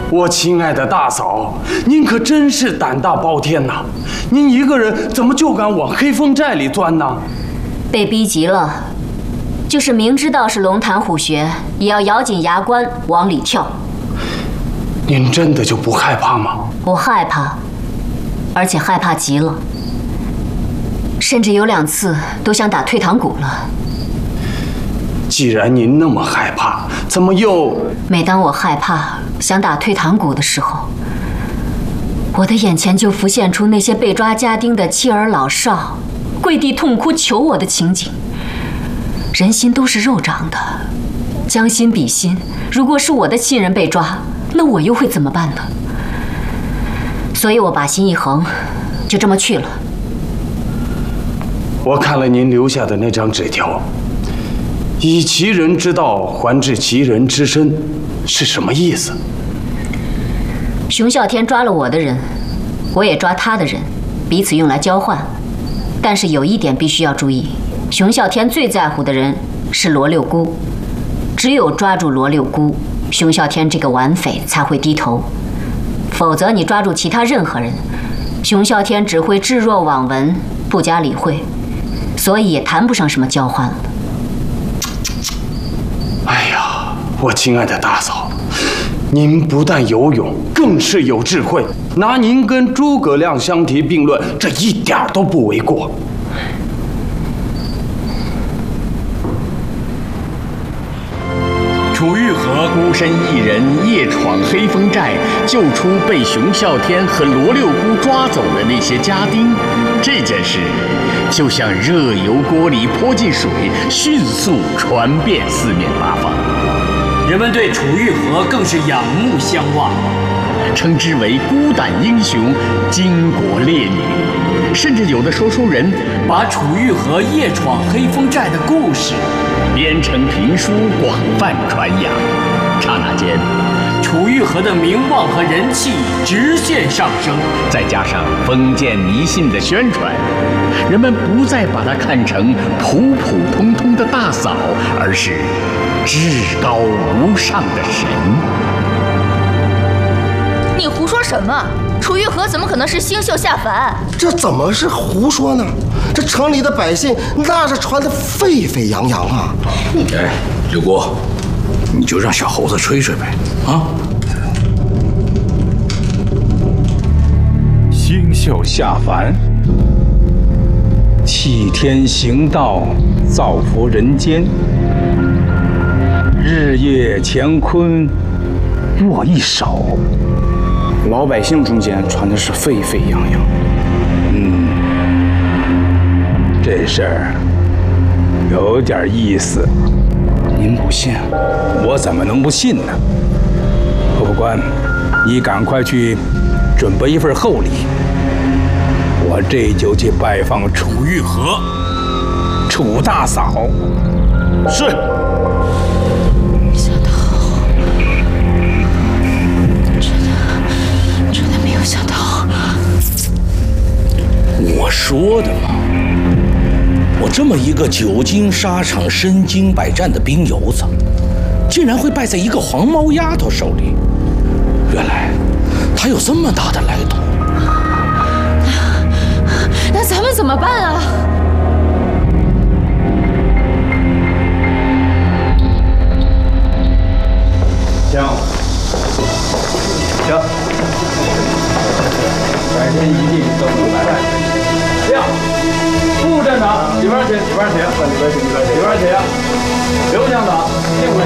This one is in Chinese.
我亲爱的大嫂，您可真是胆大包天呐！您一个人怎么就敢往黑风寨里钻呢？ 被逼急了，就是明知道是龙潭虎穴，也要咬紧牙关往里跳。 您真的就不害怕吗？ 我害怕，而且害怕极了，甚至有2次都想打退堂鼓了。 既然您那么害怕，怎么又…… 每当我害怕想打退堂鼓的时候，我的眼前就浮现出那些被抓家丁的妻儿老少，跪地痛哭求我的情景。人心都是肉长的，将心比心，如果是我的亲人被抓，那我又会怎么办呢？所以我把心一横，就这么去了。 我看了您留下的那张纸条，以其人之道还治其人之身，是什么意思？ 熊啸天抓了我的人，我也抓他的人，彼此用来交换。但是有一点必须要注意，熊啸天最在乎的人是罗六姑，只有抓住罗六姑，熊啸天这个顽匪才会低头，否则你抓住其他任何人，熊啸天只会置若罔闻，不加理会，所以也谈不上什么交换了。 哎呀，我亲爱的大嫂，您不但有勇，更是有智慧，拿您跟诸葛亮相提并论，这一点都不为过。 楚玉和孤身一人夜闯黑风寨，救出被熊啸天和罗六姑抓走的那些家丁，这件事就像热油锅里泼进水，迅速传遍四面八方。 人们对楚玉和更是仰慕相望， 称之为孤胆英雄、巾帼烈女，甚至有的说书人把楚玉和夜闯黑风寨的故事编成评书，广泛传扬。刹那间， 楚玉和的名望和人气直线上升， 再加上封建迷信的宣传，人们不再把她看成普普通通的大嫂，而是至高无上的神。 你胡说什么？楚玉和怎么可能是星宿下凡？ 这怎么是胡说呢？这城里的百姓那是传得沸沸扬扬啊！ 哎，六姑，你就让小猴子吹吹呗，啊！ 星宿下凡，替天行道，造福人间。日夜乾坤，握一手。 老百姓中间传的是沸沸扬扬。 这事儿有点意思。 您不信？ 我怎么能不信呢？侯副官，你赶快去准备一份厚礼，我这就去拜访楚玉和、楚大嫂。 是。 小偷， 我说的嘛，我这么一个久经沙场、身经百战的兵油子，竟然会败在一个黄毛丫头手里，原来她有这么大的来头。 那咱们怎么办啊？ 行，行。改天一定登陆来拜。亮，副站长里边请，里边请，里边请，里边请。刘向导，进屋。